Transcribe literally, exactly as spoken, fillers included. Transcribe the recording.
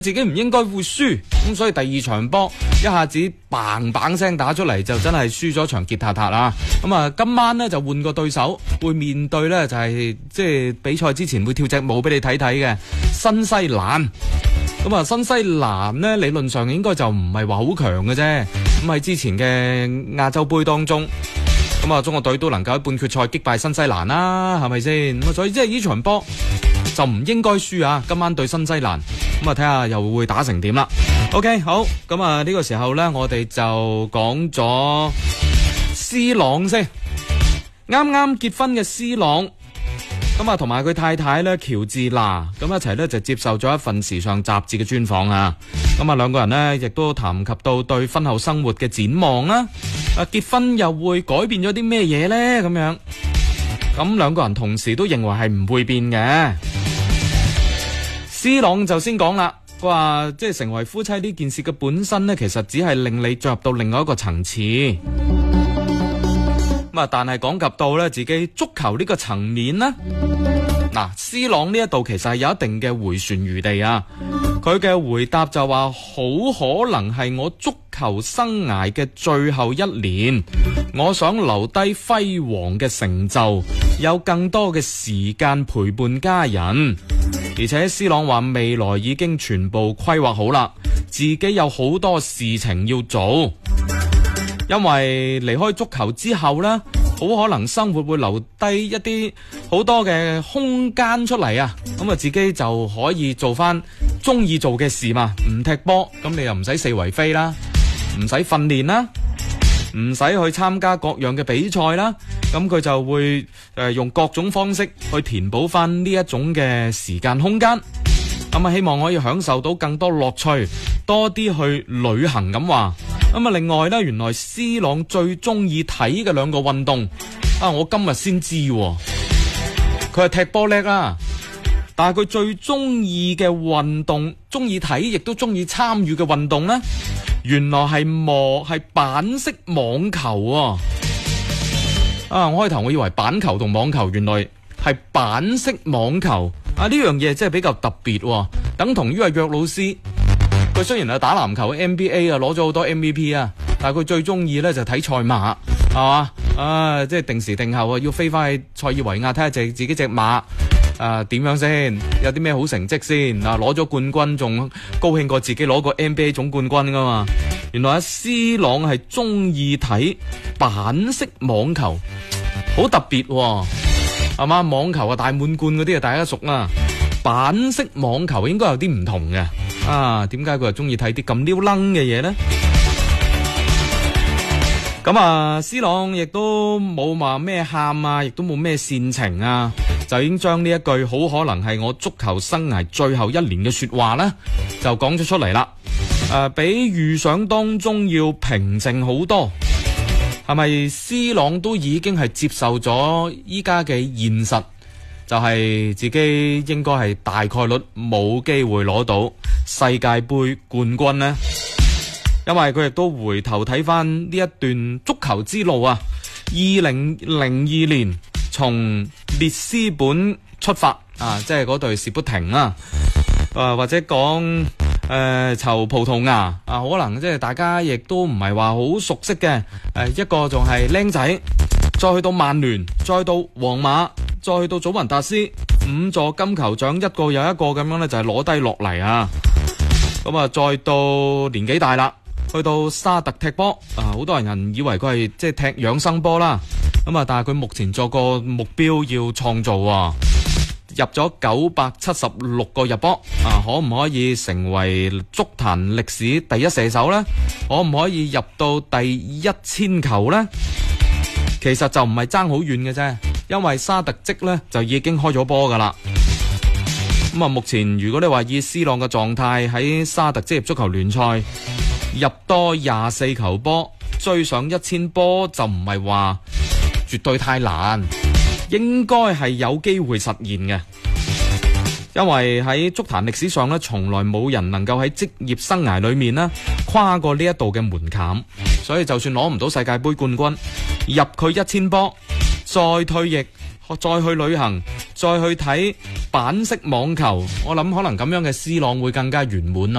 自己唔應該會輸，咁所以第二場波一下子砰砰聲打出嚟，就真係輸咗場傑塔塔啦。咁啊，今晚呢就換個對手，會面對呢就係即係比賽之前會跳隻舞俾你睇睇嘅新西蘭。咁啊，新西蘭呢理論上應該就唔係話好強嘅啫。咁喺之前嘅亞洲杯當中，咁啊中國隊都能夠喺半決賽擊敗新西蘭啦，係咪先？咁啊，所以即係呢場波就唔應該輸啊！今晚對新西蘭，咁啊睇下又會打成點啦。OK， 好，咁啊呢個時候呢，我哋就講咗 C 朗先。啱啱結婚嘅 C 朗，咁啊同埋佢太太呢喬治娜，咁一齊呢就接受咗一份時尚雜誌嘅專訪啊。咁啊兩個人呢亦都談及到對婚後生活嘅展望啦。啊結婚又會改變咗啲咩嘢呢？咁樣，咁兩個人同時都認為係唔會變嘅。C 朗就先講啦，佢話即係成為夫妻呢件事嘅本身呢，其實只係令你進入到另外一個層次。咁啊，但係講及到呢自己足球呢個層面呢，嗱 C 朗呢一度其實係有一定嘅回旋餘地啊。佢嘅回答就話好可能係我足球生涯嘅最後一年，我想留低輝煌嘅成就，有更多嘅時間陪伴家人。而且 C 朗話未來已經全部規劃好啦，自己有好多事情要做，因為離開足球之後呢，好可能生活會留低一啲好多嘅空間出嚟啊，咁啊自己就可以做翻中意做嘅事嘛，唔踢波，咁你又唔使四圍飛啦，唔使訓練啦，唔使去參加各樣嘅比賽啦，咁佢就會誒、呃、用各種方式去填補翻呢一種嘅時間空間，咁啊希望可以享受到更多樂趣，多啲去旅行咁話。咁啊另外呢，原來 C 朗最中意睇嘅兩個運動啊，我今日先知，佢係踢波叻啦，但係佢最中意嘅運動，中意睇亦都中意參與嘅運動呢，原來係磨係板式網球啊！啊，我開頭我以為板球同網球，原來係板式網球啊！呢樣嘢真係比較特別喎，等同於係約老師，佢雖然係打籃球 N B A 啊，攞咗好多 M V P 啊，但係佢最中意咧就睇賽馬，係嘛？啊，即係定時定候啊，要飛翻去塞爾維亞睇下隻自己隻馬。啊，點樣先？有啲咩好成績先？啊，攞咗冠軍仲高興過自己攞個 N B A 總冠軍噶嘛？原來阿 C 朗係中意睇板式網球，好特別喎，係嘛？網球啊大滿貫嗰啲啊大家熟啊，板式網球應該有啲唔同嘅。啊，點解佢係中意睇啲咁撩楞嘅嘢呢？咁啊 C 朗亦都冇話咩喊啊，亦都冇咩煽情啊，就已經將呢一句好可能係我足球生涯最後一年嘅說話呢，就講咗出嚟啦。誒、呃，比預想當中要平靜好多。係咪 C 朗都已經係接受咗依家嘅現實，就係、是、自己應該係大概率冇機會攞到世界杯冠軍呢？因為佢亦都回頭睇翻呢一段足球之路啊，二零零二年從列斯本出發啊，即係嗰隊士砵亭啦，誒或者講誒籌葡萄牙啊，可能即係大家亦都唔係話好熟悉嘅，誒、啊、一個仲係僆仔，再去到曼聯，再到皇馬，再去到祖雲達斯，五座金球獎一個又一個咁樣咧就係攞低落嚟啊，咁啊再到年紀大啦。去到沙特踢波啊，好多人以為佢係即係踢養生波啦，咁啊，但係佢目前作個目標要創造啊，入咗九百七十六個入波啊，可唔可以成為足壇歷史第一射手呢？可唔可以入到第一千球呢？其實就唔係爭好遠嘅啫，因為沙特積呢就已經開咗波噶啦。咁啊，目前如果你話以 C 朗嘅狀態喺沙特職業足球聯賽入多廿四球波，追上一千波就唔係話絕對太難，應該係有機會實現嘅。因為喺足壇歷史上咧，從來冇人能夠喺職業生涯裏面咧跨過呢一度嘅門檻，所以就算攞唔到世界杯冠軍，入佢一千波，再退役再去旅行，再去睇板式網球，我諗可能咁樣嘅 C 朗會更加圓滿咯。